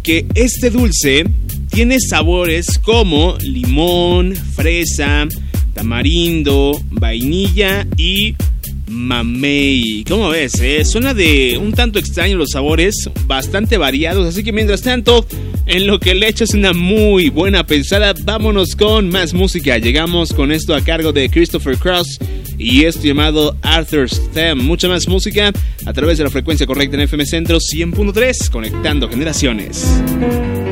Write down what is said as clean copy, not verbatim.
porque este dulce tiene sabores como limón, fresa, tamarindo, vainilla y mamey. ¿Cómo ves? Suena de un tanto extraño los sabores, bastante variados, así que mientras tanto, en lo que le echas una muy buena pensada, vámonos con más música. Llegamos con esto a cargo de Christopher Cross y esto llamado Arthur's Theme. Mucha más música a través de la frecuencia correcta en FM Centro 100.3, conectando generaciones.